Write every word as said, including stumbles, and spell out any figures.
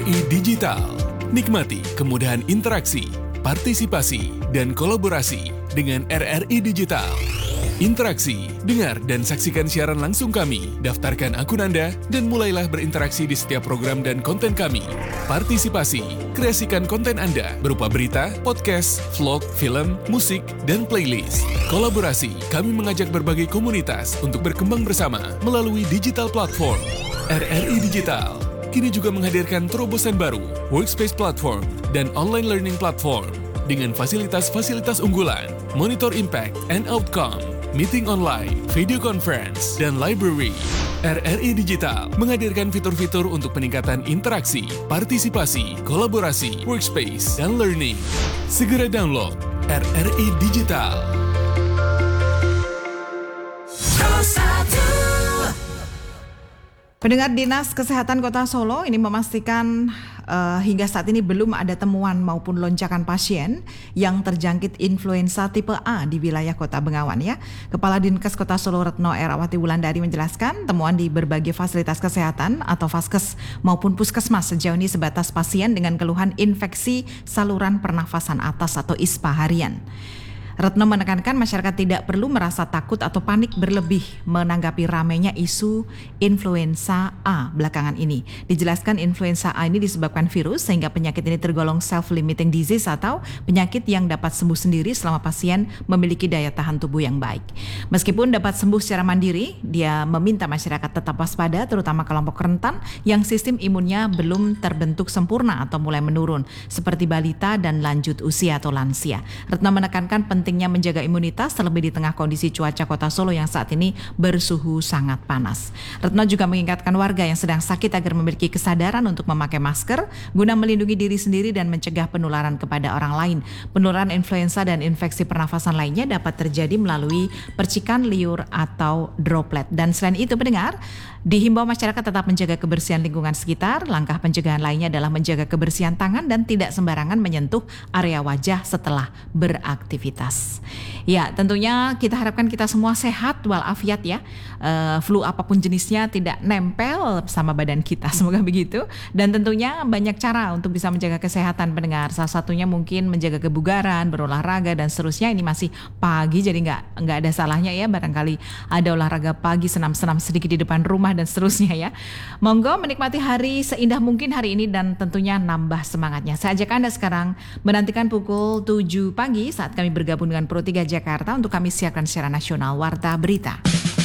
I Digital. Nikmati kemudahan interaksi, partisipasi, dan kolaborasi dengan R R I Digital. Interaksi, dengar dan saksikan siaran langsung kami, daftarkan akun Anda, dan mulailah berinteraksi di setiap program dan konten kami. Partisipasi, kreasikan konten Anda berupa berita, podcast, vlog, film, musik, dan playlist. Kolaborasi, kami mengajak berbagai komunitas untuk berkembang bersama melalui digital platform. R R I Digital kini juga menghadirkan terobosan baru, workspace platform, dan online learning platform dengan fasilitas-fasilitas unggulan, monitor impact and outcome, meeting online, video conference, dan library. R R I Digital menghadirkan fitur-fitur untuk peningkatan interaksi, partisipasi, kolaborasi, workspace, dan learning. Segera download R R I Digital. Pendengar Dinas Kesehatan Kota Solo ini memastikan uh, hingga saat ini belum ada temuan maupun lonjakan pasien yang terjangkit influenza tipe A di wilayah Kota Bengawan ya. Kepala Dinkes Kota Solo Retno Erawati Wulandari menjelaskan temuan di berbagai fasilitas kesehatan atau Vaskes maupun Puskesmas sejauh ini sebatas pasien dengan keluhan infeksi saluran pernafasan atas atau I S P A harian. Retno menekankan masyarakat tidak perlu merasa takut atau panik berlebih menanggapi ramainya isu influenza A belakangan ini. Dijelaskan influenza A ini disebabkan virus sehingga penyakit ini tergolong self-limiting disease atau penyakit yang dapat sembuh sendiri selama pasien memiliki daya tahan tubuh yang baik. Meskipun dapat sembuh secara mandiri, dia meminta masyarakat tetap waspada terutama kelompok rentan yang sistem imunnya belum terbentuk sempurna atau mulai menurun seperti balita dan lanjut usia atau lansia. Retno menekankan penting pentingnya menjaga imunitas terlebih di tengah kondisi cuaca Kota Solo yang saat ini bersuhu sangat panas. Retno juga mengingatkan warga yang sedang sakit agar memiliki kesadaran untuk memakai masker guna melindungi diri sendiri dan mencegah penularan kepada orang lain. Penularan influenza dan infeksi pernafasan lainnya dapat terjadi melalui percikan liur atau droplet. Dan selain itu pendengar, dihimbau masyarakat tetap menjaga kebersihan lingkungan sekitar. Langkah pencegahan lainnya adalah menjaga kebersihan tangan dan tidak sembarangan menyentuh area wajah setelah beraktivitas. Ya, tentunya kita harapkan kita semua sehat walafiat ya. Uh, flu apapun jenisnya tidak nempel sama badan kita. Semoga begitu. Dan tentunya banyak cara untuk bisa menjaga kesehatan pendengar. Salah satunya mungkin menjaga kebugaran, berolahraga dan seterusnya. Ini masih pagi jadi nggak nggak ada salahnya ya. Barangkali ada olahraga pagi, senam-senam sedikit di depan rumah dan seterusnya ya. Monggo menikmati hari seindah mungkin hari ini dan tentunya nambah semangatnya. Saya ajak Anda sekarang menantikan pukul tujuh pagi saat kami bergabung dengan Pro tiga Jakarta untuk kami siarkan secara nasional Warta Berita.